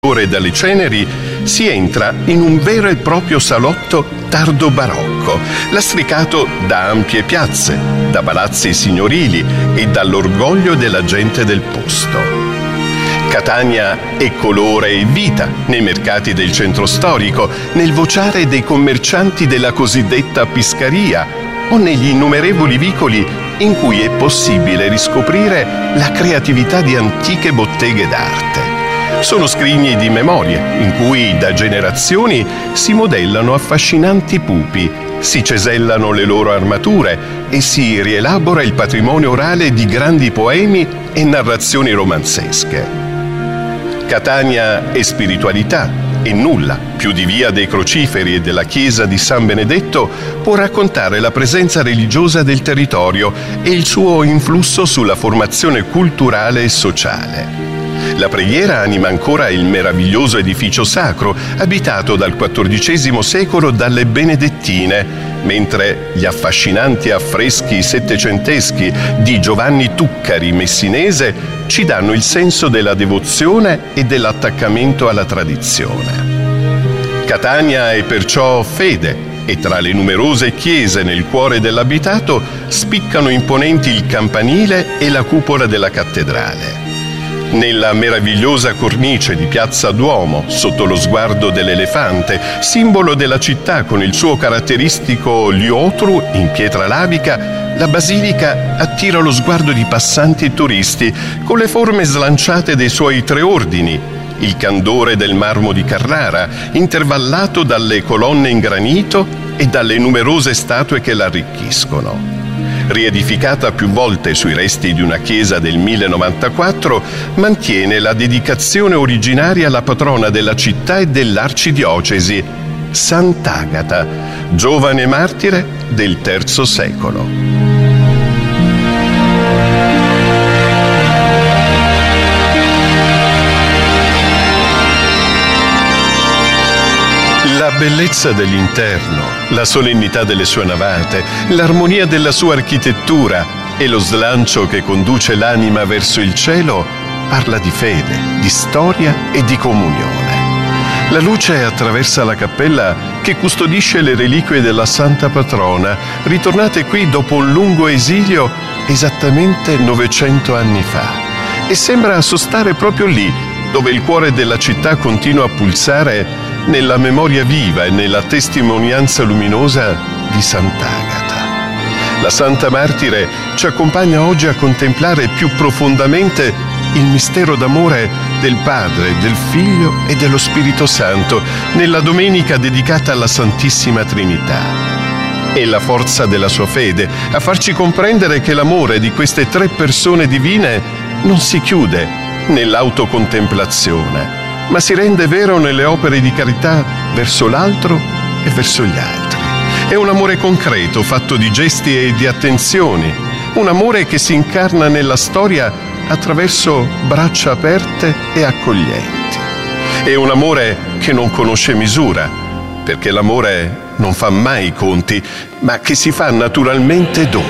dalle ceneri, si entra in un vero e proprio salotto tardo barocco, lastricato da ampie piazze, da palazzi signorili e dall'orgoglio della gente del posto. Catania è colore e vita nei mercati del centro storico, nel vociare dei commercianti della cosiddetta Piscaria o negli innumerevoli vicoli in cui è possibile riscoprire la creatività di antiche botteghe d'arte. Sono scrigni di memorie in cui da generazioni si modellano affascinanti pupi, si cesellano le loro armature e si rielabora il patrimonio orale di grandi poemi e narrazioni romanzesche. Catania è spiritualità e nulla più di Via dei Crociferi e della chiesa di San Benedetto può raccontare la presenza religiosa del territorio e il suo influsso sulla formazione culturale e sociale. La preghiera anima ancora il meraviglioso edificio sacro, abitato dal XIV secolo dalle Benedettine, mentre gli affascinanti affreschi settecenteschi di Giovanni Tuccari messinese ci danno il senso della devozione e dell'attaccamento alla tradizione. Catania è perciò fede, e tra le numerose chiese nel cuore dell'abitato spiccano imponenti il campanile e la cupola della cattedrale. Nella meravigliosa cornice di Piazza Duomo, sotto lo sguardo dell'elefante, simbolo della città con il suo caratteristico liotru in pietra lavica, la basilica attira lo sguardo di passanti e turisti con le forme slanciate dei suoi tre ordini, il candore del marmo di Carrara, intervallato dalle colonne in granito e dalle numerose statue che l'arricchiscono. Riedificata più volte sui resti di una chiesa del 1094, mantiene la dedicazione originaria alla patrona della città e dell'arcidiocesi, Sant'Agata, giovane martire del III secolo. La bellezza dell'interno, la solennità delle sue navate, l'armonia della sua architettura e lo slancio che conduce l'anima verso il cielo parla di fede, di storia e di comunione. La luce attraversa la cappella che custodisce le reliquie della Santa Patrona, ritornate qui dopo un lungo esilio esattamente 900 anni fa, e sembra sostare proprio lì, dove il cuore della città continua a pulsare nella memoria viva e nella testimonianza luminosa di Sant'Agata. La Santa Martire ci accompagna oggi a contemplare più profondamente il mistero d'amore del Padre, del Figlio e dello Spirito Santo nella domenica dedicata alla Santissima Trinità. È la forza della sua fede a farci comprendere che l'amore di queste tre persone divine non si chiude nell'autocontemplazione, ma si rende vero nelle opere di carità verso l'altro e verso gli altri. È un amore concreto, fatto di gesti e di attenzioni, un amore che si incarna nella storia attraverso braccia aperte e accoglienti. È un amore che non conosce misura, perché l'amore non fa mai i conti, ma che si fa naturalmente dono.